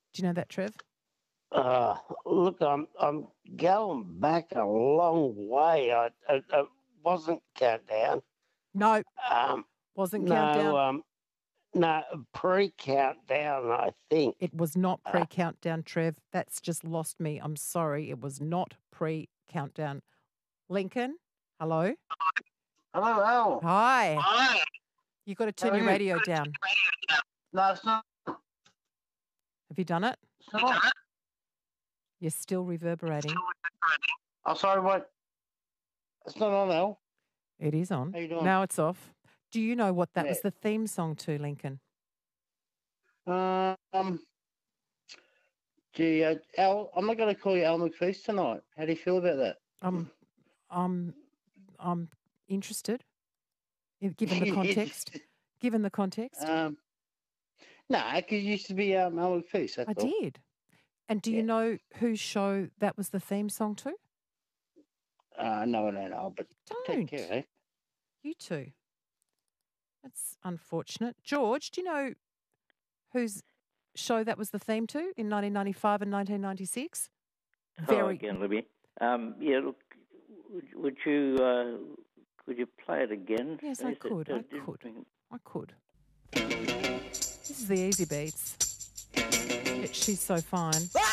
Do you know that, Trev? Look, I'm going back a long way. It wasn't Countdown. No, Um, wasn't Countdown. No, pre-Countdown, I think. It was not pre-Countdown, Trev. That's just lost me. I'm sorry. It was not pre-Countdown. Lincoln, hello? Hello. Hi. Hi. You've got to turn your radio down. No, it's not. Have you done it? It's not. You're still reverberating. Oh, sorry, what? It's not on now. It is on. How you doing? Now it's off. Do you know what that was the theme song to, Lincoln? Gee, Al, I'm not going to call you Al McFeast tonight. How do you feel about that? I'm interested, given the context. Given the context. No, because you used to be Al McFeast. I did. And do you know whose show that was the theme song to? No, I don't know, but take care, eh? You too. That's unfortunate. George, do you know whose show that was the theme to in 1995 and 1996? Again, Libby. Yeah, look, could you play it again? Yes, I could. I could. This is the Easy Beats. She's so fine.